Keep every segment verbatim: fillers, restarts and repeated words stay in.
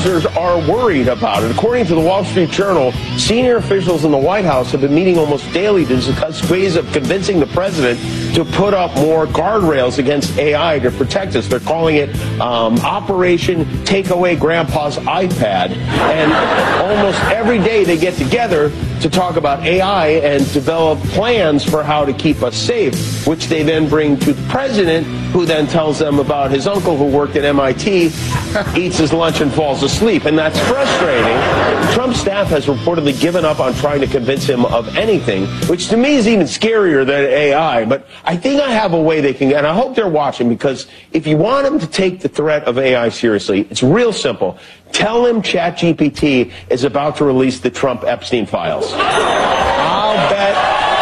accusers are worried about it. According to the Wall Street Journal, senior officials in the White House have been meeting almost daily to discuss ways of convincing the president to put up more guardrails against A I to protect us. They're calling it um, Operation Take Away Grandpa's iPad. And almost every day they get together to talk about A I and develop plans for how to keep us safe, which they then bring to the president, who then tells them about his uncle who worked at M I T, eats his lunch and falls asleep. And that's frustrating. Trump's staff has reportedly given up on trying to convince him of anything, which to me is even scarier than A I. But I think I have a way they can, and I hope they're watching, because if you want them to take the threat of A I seriously, it's real simple. Tell him ChatGPT is about to release the Trump Epstein files. I'll bet,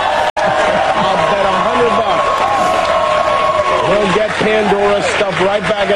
I'll bet a hundred bucks. He'll get Pandora's stuff right back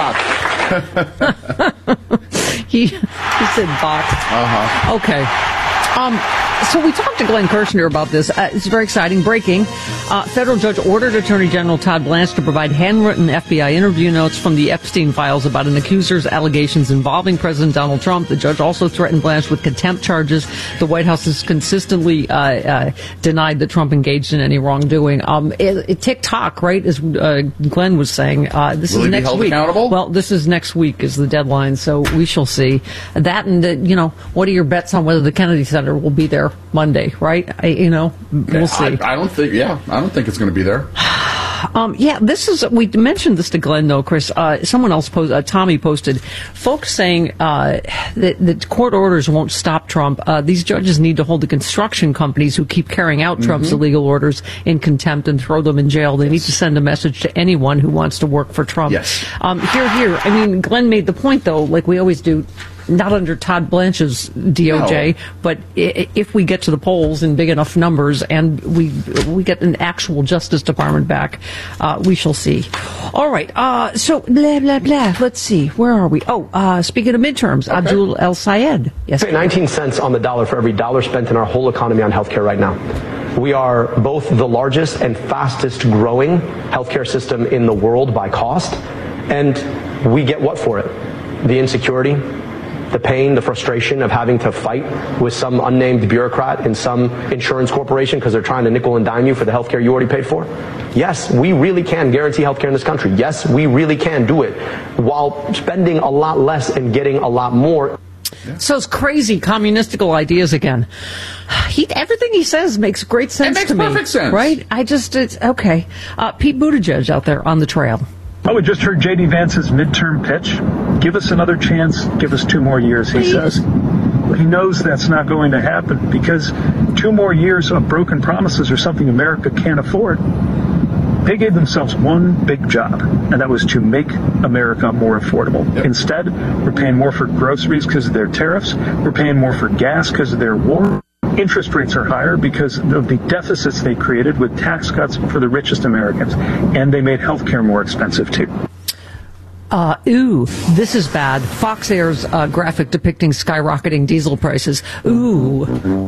in that box. he, he said box. Uh-huh. Okay. Um, so we talked to Glenn Kirshner about this. Uh, it's very exciting. Breaking. Uh, federal judge ordered Attorney General Todd Blanche to provide handwritten F B I interview notes from the Epstein files about an accuser's allegations involving President Donald Trump. The judge also threatened Blanche with contempt charges. The White House has consistently uh, uh, denied that Trump engaged in any wrongdoing. Um, it, it, TikTok, right, as uh, Glenn was saying, uh, this Will is he next be held week. Accountable? Well, this is next week is the deadline, so we shall see. That and, the, you know, what are your bets on whether the Kennedy Center will be there Monday, right? I, you know, we'll see. I, I don't think, yeah, I don't think it's going to be there. Um, yeah, this is, we mentioned this to Glenn, though, Chris. Uh, someone else, post, uh, Tommy posted, folks saying uh, that, that court orders won't stop Trump. Uh, these judges need to hold the construction companies who keep carrying out Trump's mm-hmm. illegal orders in contempt and throw them in jail. They yes. need to send a message to anyone who wants to work for Trump. Yes. Um, here, here. I mean, Glenn made the point, though, like we always do, not under Todd Blanche's D O J, no. but I- if we get to the polls in big enough numbers and we we get an actual Justice Department back, uh, we shall see. All right, uh, so blah, blah, blah. Let's see. Where are we? Oh, uh, speaking of midterms, okay. Abdul El Sayed. Yes. nineteen cents on the dollar for every dollar spent in our whole economy on healthcare right now. We are both the largest and fastest growing healthcare system in the world by cost, and we get what for it? The insecurity, the pain, the frustration of having to fight with some unnamed bureaucrat in some insurance corporation because they're trying to nickel and dime you for the health care you already paid for? Yes, we really can guarantee health care in this country. Yes, we really can do it while spending a lot less and getting a lot more. Yeah. So it's crazy communistical ideas again. He, everything he says makes great sense to me. It makes perfect sense. Right? I just, it's, okay. Uh, Pete Buttigieg out there on the trail. Oh, we just heard J D. Vance's midterm pitch. Give us another chance. Give us two more years, he says. He knows that's not going to happen because two more years of broken promises are something America can't afford. They gave themselves one big job, and that was to make America more affordable. Yep. Instead, we're paying more for groceries because of their tariffs. We're paying more for gas because of their war. Interest rates are higher because of the deficits they created with tax cuts for the richest Americans. And they made health care more expensive, too. Uh, ooh, this is bad. Fox airs uh, graphic depicting skyrocketing diesel prices. Ooh.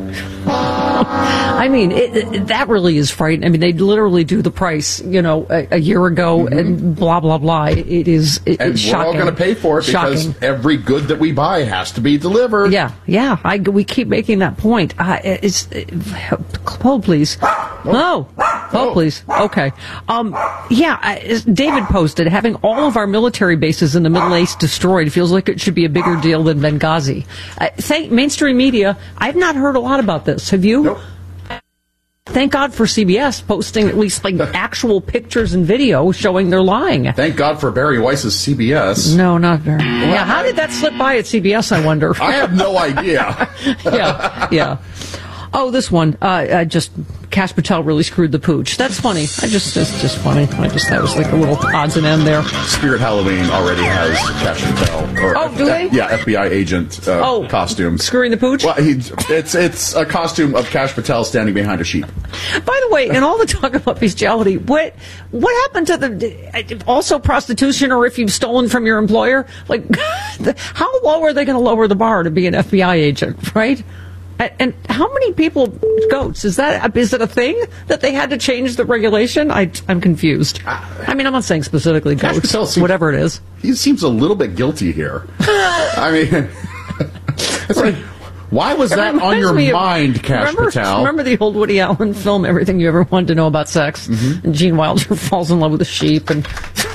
I mean, it, it, that really is frightening. I mean, they literally do the price, you know, a, a year ago mm-hmm. and blah, blah, blah. It, it is it, and it's we're shocking. all going to pay for it because shocking. Every good that we buy has to be delivered. Yeah, yeah. I, we keep making that point. Uh, it's, it, hold, please. No. Hold, please. Okay. Um, yeah, I, David posted, having all of our military bases in the Middle East destroyed feels like it should be a bigger deal than Benghazi. Uh, thank mainstream media. I've not heard a lot about this. Have you? Nope. Thank God for C B S posting at least like actual pictures and video showing they're lying. Thank God for Barry Weiss's C B S. No, not very. Well, yeah, how did that slip by at C B S, I wonder? I have no idea. yeah, yeah. Oh, this one. Uh, I just Kash Patel really screwed the pooch. That's funny. I just, it's just funny. I just that was like a little odds and end there. Spirit Halloween already has Kash Patel. Or oh, do they? F- yeah, F B I agent uh, oh, costume. Screwing the pooch. Well, he, it's it's a costume of Kash Patel standing behind a sheep. By the way, in all the talk about bestiality, what what happened to the also prostitution or if you've stolen from your employer? Like, how low are they going to lower the bar to be an F B I agent? Right. And how many people, goats, is that, is it a thing that they had to change the regulation? I, I'm confused. I mean, I'm not saying specifically goats, seems, whatever it is. He seems a little bit guilty here. I mean, it's like, why was It that on reminds your me of- mind, Cash remember, Patel? Remember the old Woody Allen film, Everything You Ever Wanted to Know About Sex? Mm-hmm. And Gene Wilder falls in love with a sheep. And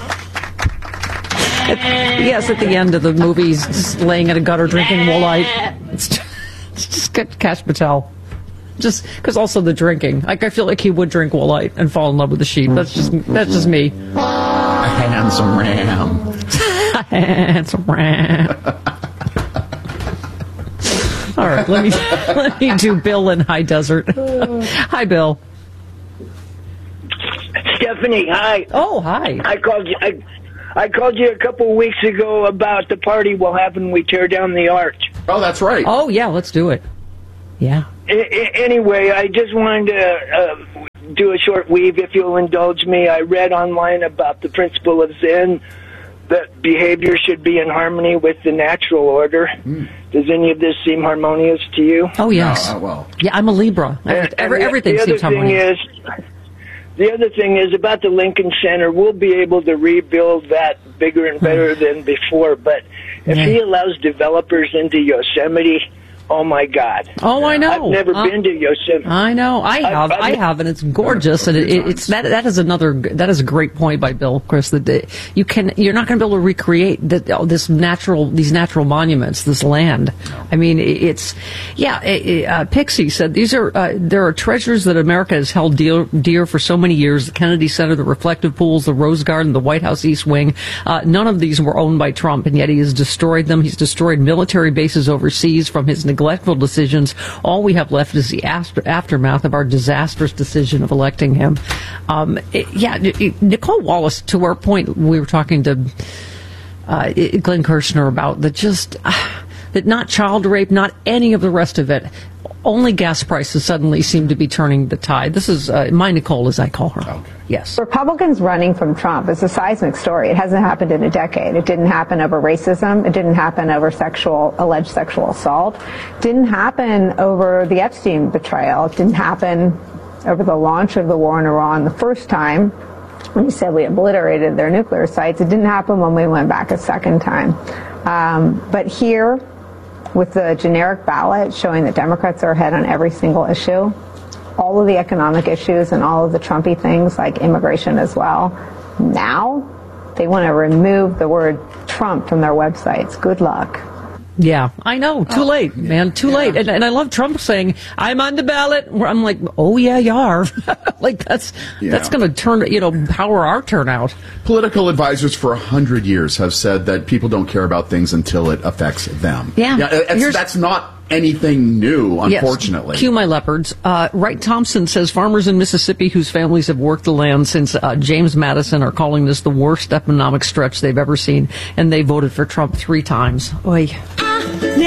at, yes, at the end of the movie, he's just laying in a gutter drinking Woolite. It's just, it's just good Cash Patel. Just because also the drinking. Like, I feel like he would drink Woolite and fall in love with a sheep. That's just that's just me. A handsome ram. Handsome ram. All right, let me let me do Bill in High Desert. Hi, Bill. Stephanie, hi. Oh, hi. I called you. I, I called you a couple of weeks ago about the party we'll have when we tear down the arch. Oh, that's right. Oh, yeah, let's do it. Yeah. I, I, anyway, I just wanted to uh, do a short weave, if you'll indulge me. I read online about the principle of Zen, that behavior should be in harmony with the natural order. Mm. Does any of this seem harmonious to you? Oh, yes. No, uh, well. Yeah, I'm a Libra. And, Every, and everything the seems other thing harmonious. is, the other thing is about the Lincoln Center. We'll be able to rebuild that bigger and better mm. than before. But if yeah. he allows developers into Yosemite, oh my God! Oh, I know. I've never uh, been to Yosemite. I know. I have. I've, I've, I have, and it's gorgeous. And it, it, it's that. That is another. That is a great point by Bill, Chris. That you can. You're not going to be able to recreate that, oh, this natural. These natural monuments. This land. I mean, it, it's. Yeah. It, uh, Pixie said these are. Uh, there are treasures that America has held dear, dear for so many years. The Kennedy Center, the reflective pools, the Rose Garden, the White House East Wing. Uh, none of these were owned by Trump, and yet he has destroyed them. He's destroyed military bases overseas from his neglectful decisions. All we have left is the after, aftermath of our disastrous decision of electing him. Um, it, yeah, it, Nicole Wallace, to our point, we were talking to uh, Glenn Kirshner about that just uh, that not child rape, not any of the rest of it. Only gas prices suddenly seem to be turning the tide. This is uh, my Nicole, as I call her. Okay. Yes. Republicans running from Trump is a seismic story. It hasn't happened in a decade. It didn't happen over racism. It didn't happen over sexual, alleged sexual assault. It didn't happen over the Epstein betrayal. It didn't happen over the launch of the war in Iran the first time when he said we obliterated their nuclear sites. It didn't happen when we went back a second time. Um, but here, with the generic ballot showing that Democrats are ahead on every single issue, all of the economic issues and all of the Trumpy things like immigration as well, now they want to remove the word Trump from their websites. Good luck. Yeah, I know. Too oh, late, man. Too yeah. late. And, and I love Trump saying, I'm on the ballot. Where I'm like, oh, yeah, you are. Like, that's yeah. that's going to turn, you know, power our turnout. Political advisors for a hundred years have said that people don't care about things until it affects them. Yeah. yeah it's, that's not anything new, unfortunately. Yes. Cue my leopards. Uh, Wright Thompson says farmers in Mississippi whose families have worked the land since uh, James Madison are calling this the worst economic stretch they've ever seen, and they voted for Trump three times. Oy.